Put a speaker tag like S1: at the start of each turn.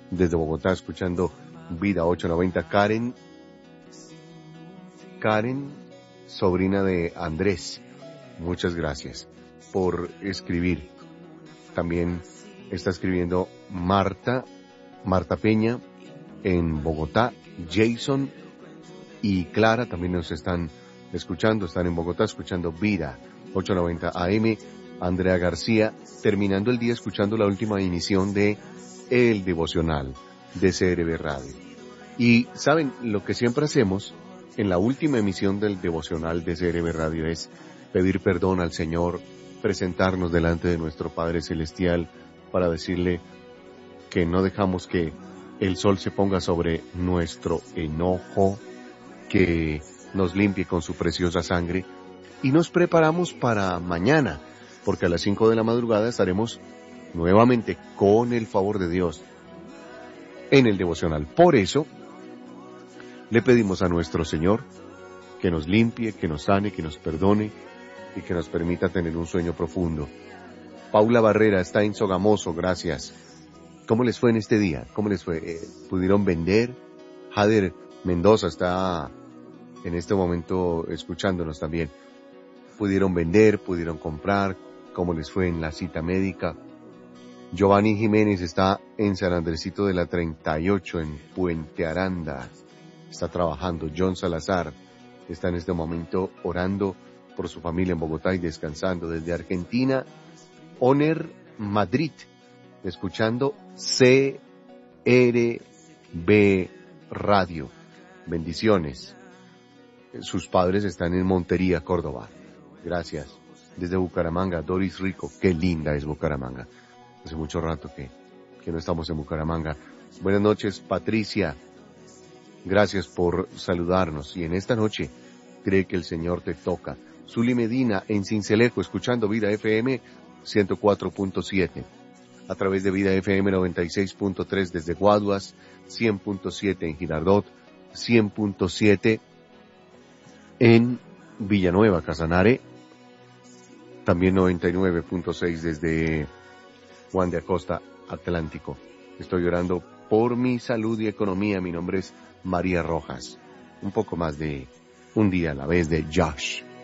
S1: desde Bogotá, escuchando Vida 890. Karen, sobrina de Andrés, muchas gracias por escribir. También está escribiendo Marta Peña en Bogotá, Jason y Clara también nos están escuchando, están en Bogotá escuchando Vida 890 AM. Andrea García, terminando el día escuchando la última emisión de El Devocional de CRB Radio. Y saben, lo que siempre hacemos en la última emisión del Devocional de CRB Radio es pedir perdón al Señor, presentarnos delante de nuestro Padre Celestial para decirle que no dejamos que el sol se ponga sobre nuestro enojo, que nos limpie con su preciosa sangre, y nos preparamos para mañana, porque a las 5 de la madrugada estaremos nuevamente, con el favor de Dios, en el devocional. Por eso, le pedimos a nuestro Señor que nos limpie, que nos sane, que nos perdone y que nos permita tener un sueño profundo. Paula Barrera está en Sogamoso, gracias. ¿Cómo les fue en este día? ¿Cómo les fue? ¿Pudieron vender? Jader Mendoza está en este momento escuchándonos también. ¿Pudieron vender? ¿Pudieron comprar? ¿Cómo les fue en la cita médica? Giovanni Jiménez está en San Andresito de la 38, en Puente Aranda. Está trabajando. John Salazar está en este momento orando por su familia en Bogotá y descansando. Desde Argentina, Oner Madrid, escuchando CRB Radio. Bendiciones. Sus padres están en Montería, Córdoba. Gracias. Desde Bucaramanga, Doris Rico. Qué linda es Bucaramanga. Hace mucho rato que no estamos en Bucaramanga. Buenas noches, Patricia. Gracias por saludarnos. Y en esta noche, cree que el Señor te toca. Zuli Medina en Cincelejo, escuchando Vida FM 104.7. A través de Vida FM 96.3 desde Guaduas, 100.7 en Girardot, 100.7 en Villanueva, Casanare, también 99.6 desde Juan de Acosta, Atlántico. Estoy orando por mi salud y economía. Mi nombre es María Rojas. Un poco más de un día a la vez de Josh.